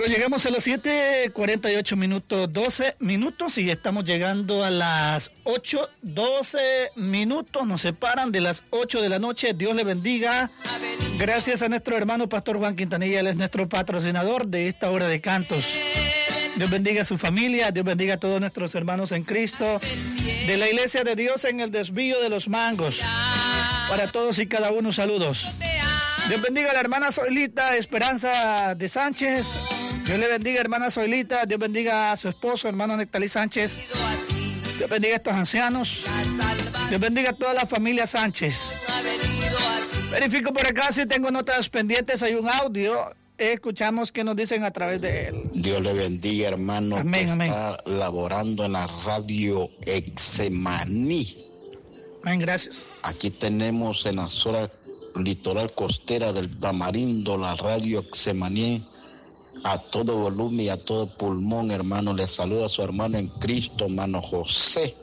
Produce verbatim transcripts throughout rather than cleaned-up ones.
Bueno, llegamos a las siete cuarenta y ocho minutos, doce minutos y estamos llegando a las ocho doce minutos. Nos separan de las ocho de la noche. Dios le bendiga. Gracias a nuestro hermano Pastor Juan Quintanilla, él es nuestro patrocinador de esta hora de cantos. Dios bendiga a su familia, Dios bendiga a todos nuestros hermanos en Cristo, de la Iglesia de Dios en el Desvío de los Mangos. Para todos y cada uno, saludos. Dios bendiga a la hermana Zoilita Esperanza de Sánchez. Dios le bendiga, hermana Zoilita. Dios bendiga a su esposo, hermano Nectalí Sánchez. Dios bendiga a estos ancianos. Dios bendiga a toda la familia Sánchez. Verifico por acá si tengo notas pendientes. Hay un audio. Escuchamos qué nos dicen a través de él. Dios le bendiga, hermano. Amén, que amén. Está laborando en la radio Exemaní. Amén, gracias. Aquí tenemos en la zona litoral costera del Tamarindo, la radio Exemaní, a todo volumen y a todo pulmón, hermano. Le saluda a su hermano en Cristo, hermano José.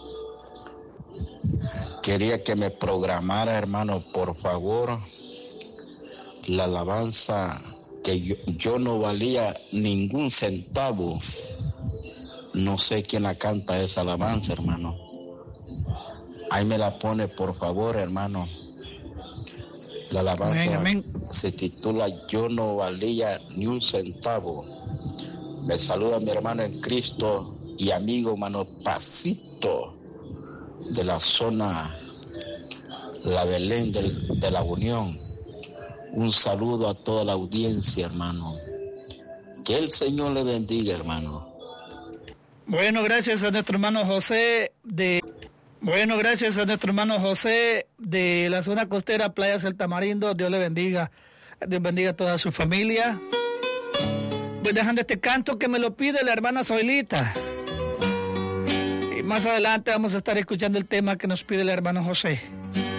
Quería que me programara, hermano, por favor, la alabanza que yo, yo no valía ningún centavo. No sé quién la canta esa alabanza, hermano. Ahí me la pone, por favor, hermano. La alabanza amén, amén. Se titula Yo no valía ni un centavo. Me saluda mi hermano en Cristo y amigo, hermano Pasito, de la zona La Belén del, de la Unión. Un saludo a toda la audiencia, hermano. Que el Señor le bendiga, hermano. Bueno, gracias a nuestro hermano José de... Bueno, gracias a nuestro hermano José de la zona costera, Playas del Tamarindo. Dios le bendiga. Dios bendiga a toda su familia. Voy dejando este canto que me lo pide la hermana Zoilita. Y más adelante vamos a estar escuchando el tema que nos pide el hermano José.